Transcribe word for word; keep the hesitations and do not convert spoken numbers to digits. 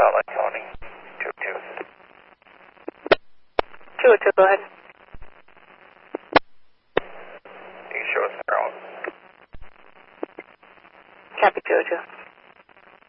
Salt Lake County, two two. two two, go ahead. You can show us their own. Copy two two.